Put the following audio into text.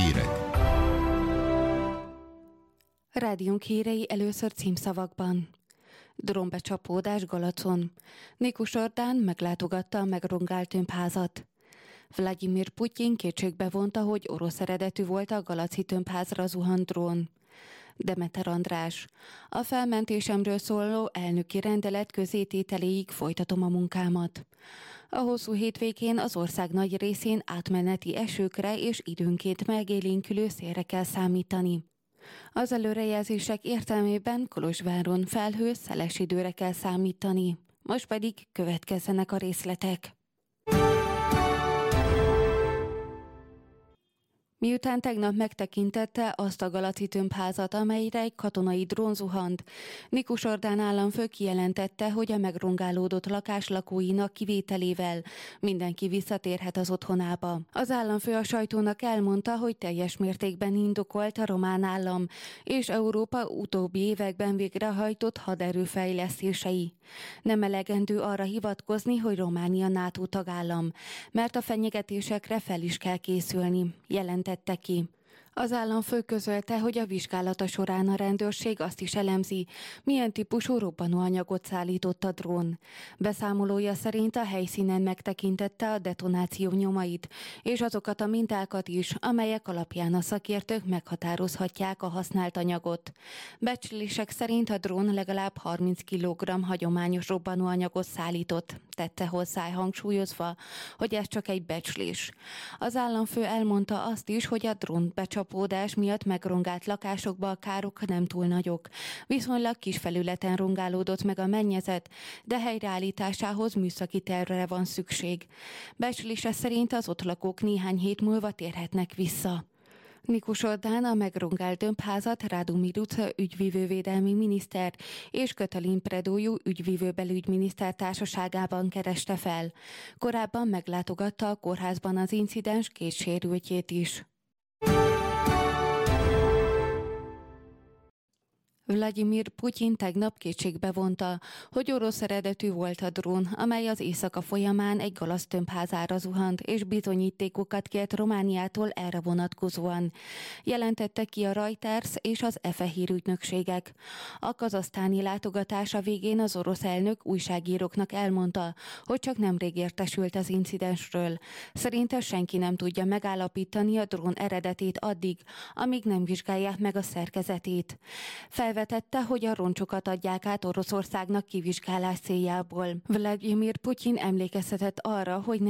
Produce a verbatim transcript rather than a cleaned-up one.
Hírek. Rádiónk hírei először címszavakban. Drónbecsapódás Galacon. Nikus Orbán meglátogatta a megrongált tömbházat. Vladimir Putyin kétségbe vonta, hogy orosz eredetű volt a galaci tömbházra zuhant drón. Demeter András. A felmentésemről szóló elnöki rendelet közétételéig folytatom a munkámat. A hosszú hétvégén az ország nagy részén átmeneti esőkre és időnként megélénkülő szélre kell számítani. Az előrejelzések értelmében Kolozsváron felhő, szeles időre kell számítani. Most pedig következzenek a részletek. Miután tegnap megtekintette azt a galaci tömbházat, amelyre egy katonai drón zuhant, Nikus Orbán államfő kijelentette, hogy a megrongálódott lakás lakóinak kivételével mindenki visszatérhet az otthonába. Az államfő a sajtónak elmondta, hogy teljes mértékben indokolt a román állam és Európa utóbbi években végrehajtott haderőfejlesztései. Nem elegendő arra hivatkozni, hogy Románia NATO tagállam, mert a fenyegetésekre fel is kell készülni, jelentette ki. Az államfő közölte, hogy a vizsgálata során a rendőrség azt is elemzi, milyen típusú robbanóanyagot szállított a drón. Beszámolója szerint a helyszínen megtekintette a detonáció nyomait, és azokat a mintákat is, amelyek alapján a szakértők meghatározhatják a használt anyagot. Becslések szerint a drón legalább harminc kilogramm hagyományos robbanóanyagot szállított, tette hozzá, hangsúlyozva, hogy ez csak egy becslés. Az államfő elmondta azt is, hogy a drón becsapódás miatt megrongált lakásokba a károk nem túl nagyok. Viszonylag kis felületen rongálódott meg a mennyezet, de helyreállításához műszaki tervre van szükség. Becslése szerint az ott lakók néhány hét múlva térhetnek vissza. Nikus Orbán a megrongált tömbházat Rádomir utca ügyvívővédelmi miniszter és Katalin Predójú ügyvívő belügyminiszter társaságában kereste fel. Korábban meglátogatta a kórházban az incidens két sérültjét is. Vladimir Putyin tegnap kétségbe vonta, hogy orosz eredetű volt a drón, amely az éjszaka folyamán egy galac tömbházára zuhant, és bizonyítékokat kért Romániától erre vonatkozóan. Jelentette ki a Reuters és az e fe hírügynökségek. A kazahsztáni látogatása végén az orosz elnök újságíróknak elmondta, hogy csak nemrég értesült az incidensről. Szerinte senki nem tudja megállapítani a drón eredetét addig, amíg nem vizsgálják meg a szerkezetét. Felvetette, hogy a roncsokat adják át Oroszországnak kivizsgálás céljából. Vladimir Putyin emlékeztetett arra, hogy